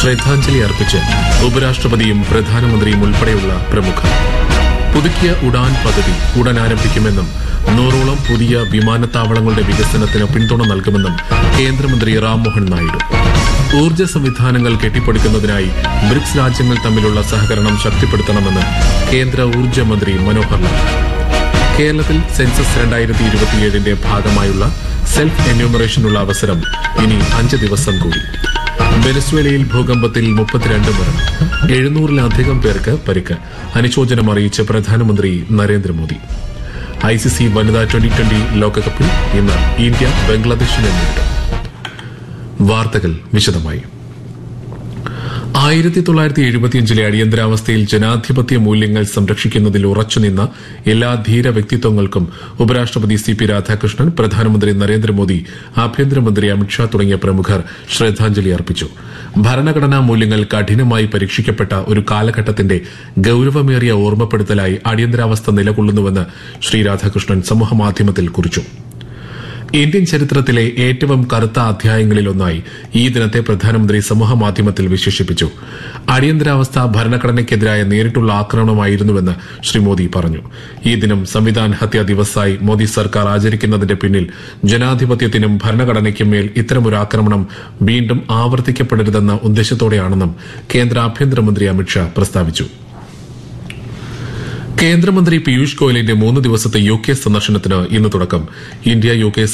ശ്രദ്ധാഞ്ജലി അർപ്പിച്ച് ഉപരാഷ്ട്രപതിയും പ്രധാനമന്ത്രിയും ഉൾപ്പെടെയുള്ള പ്രമുഖർ. പുതുക്കിയ ഉഡാൻ പദ്ധതി ഉടൻ ആരംഭിക്കുമെന്നും 100ഓളം പുതിയ വിമാനത്താവളങ്ങളുടെ വികസനത്തിന് പിന്തുണ നൽകുമെന്നും കേന്ദ്രമന്ത്രി റാംമോഹൻ നായിഡു. ഊർജ്ജ സംവിധാനങ്ങൾ കെട്ടിപ്പടുക്കുന്നതിനായി ബ്രിക്സ് രാജ്യങ്ങൾ തമ്മിലുള്ള സഹകരണം ശക്തിപ്പെടുത്തണമെന്ന് കേന്ദ്ര ഊർജ്ജ മന്ത്രി മനോഹർ ലാൽ. കേരളത്തിൽ സെൻസസ് 2027ന്റെ ഭാഗമായുള്ള സെൽഫ് എന്യൂമറേഷനുള്ള അവസരം ഇനി 5 ദിവസം കൂടി. വെനസ്വേലയിൽ ഭൂകമ്പത്തിൽ 32 മരണം, 700-ലധികം പേർക്ക് പരിക്ക്. അനുശോചനം അറിയിച്ച പ്രധാനമന്ത്രി നരേന്ദ്രമോദി. ICC വനിതാ 2020 ലോകകപ്പിൽ ഇന്ന് ഇന്ത്യ ബംഗ്ലാദേശിനെ നേരിടും. വാർത്തകൾ വിശദമായി. 1975 അടിയന്തരാവസ്ഥയിൽ ജനാധിപത്യ മൂല്യങ്ങൾ സംരക്ഷിക്കുന്നതിൽ ഉറച്ചുനിന്ന എല്ലാ ധീര വ്യക്തിത്വങ്ങൾക്കും ഉപരാഷ്ട്രപതി CP രാധാകൃഷ്ണൻ, പ്രധാനമന്ത്രി നരേന്ദ്രമോദി, ആഭ്യന്തരമന്ത്രി അമിത്ഷാ തുടങ്ങിയ പ്രമുഖർ ശ്രദ്ധാഞ്ജലി അർപ്പിച്ചു. ഭരണഘടനാ മൂല്യങ്ങൾ കഠിനമായി പരീക്ഷിക്കപ്പെട്ട ഒരു കാലഘട്ടത്തിന്റെ ഗൌരവമേറിയ ഓർമ്മപ്പെടുത്തലായി അടിയന്തരാവസ്ഥ നിലകൊള്ളുന്നുവെന്ന് ശ്രീ രാധാകൃഷ്ണൻ സമൂഹമാധ്യമത്തിൽ കുറിച്ചു. ഇന്ത്യൻ ചരിത്രത്തിലെ ഏറ്റവും കറുത്ത അധ്യായങ്ങളിലൊന്നായി ഈ ദിനത്തെ പ്രധാനമന്ത്രി സമൂഹമാധ്യമത്തിൽ വിശേഷിപ്പിച്ചു. അടിയന്തരാവസ്ഥ ഭരണഘടനയ്ക്കെതിരായ നേരിട്ടുള്ള ആക്രമണമായിരുന്നുവെന്ന് ശ്രീ മോദി പറഞ്ഞു. ഈ ദിനം സംവിധാൻ ഹത്യാ ദിവസായി മോദി സർക്കാർ ആചരിക്കുന്നതിന്റെ പിന്നിൽ ജനാധിപത്യത്തിനും ഭരണഘടനയ്ക്കും മേൽ ഇത്തരമൊരു ആക്രമണം വീണ്ടും ആവർത്തിക്കപ്പെടരുതെന്ന ഉദ്ദേശത്തോടെയാണെന്നും കേന്ദ്ര ആഭ്യന്തരമന്ത്രി അമിത്ഷാ പ്രസ്താവിച്ചു. കേന്ദ്രമന്ത്രി പീയൂഷ് ഗോയലിന്റെ 3 ദിവസത്തെ UK സന്ദർശനത്തിന് ഇന്ന് തുടക്കം. India UK